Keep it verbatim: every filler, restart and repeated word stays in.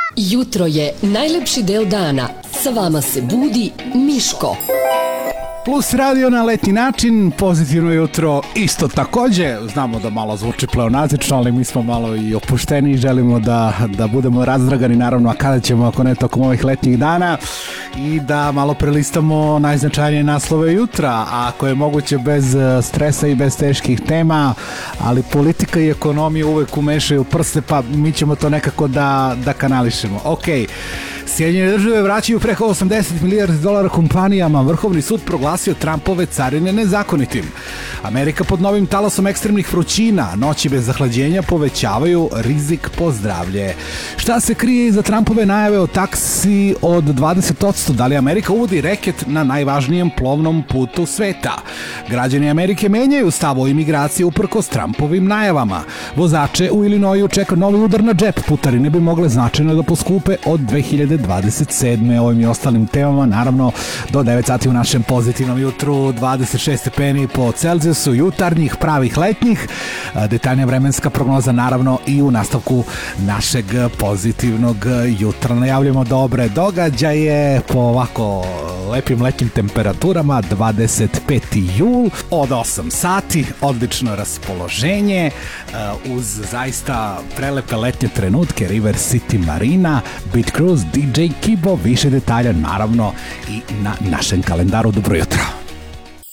Jutro je najlepši deo dana. Sa vama se budi Miško. Plus radio na letnji način, pozitivno jutro isto takođe. Znamo da malo zvuči pleonazično, ali mi smo malo i opušteni i želimo da, da budemo razdragani, naravno, a kada ćemo, ako ne tokom ovih letnjih dana, i da malo prelistamo najznačajnije naslove jutra, a ako je moguće bez stresa i bez teških tema, ali politika i ekonomija uvek umešaju prste, pa mi ćemo to nekako da, da kanališemo. Okej. Sjedinjene države vraćaju preko osamdeset milijardi dolara kompanijama. Vrhovni sud proglasio Trumpove carine nezakonitim. Amerika pod novim talasom ekstremnih vrućina. Noći bez zahlađenja povećavaju rizik po zdravlje. Šta se krije iza Trumpove najave o taksi od dvadeset posto? Da li Amerika uvodi reket na najvažnijem plovnom putu sveta? Građani Amerike menjaju stav o imigraciji uprkos Trumpovim najavama. Vozače u Illinoisu čeka novi udar na džep. Putarine bi mogle značajno da poskupe od dve hiljade dvadeset sedme. Ovim i ostalim temama, naravno, do devet sati u našem pozitivnom jutru, dvadeset šest stepeni po Celzijusu, jutarnjih, pravih letnjih, detaljnija vremenska prognoza, naravno, i u nastavku našeg pozitivnog jutra. Najavljamo dobre događaje po ovako lepim letnjim temperaturama. Dvadeset peti jul od osam sati, odlično raspoloženje uz zaista prelepe letnje trenutke. River City Marina, Beat Cruise, D J Kibo, više detalja naravno i na našem kalendaru. Dobro jutro.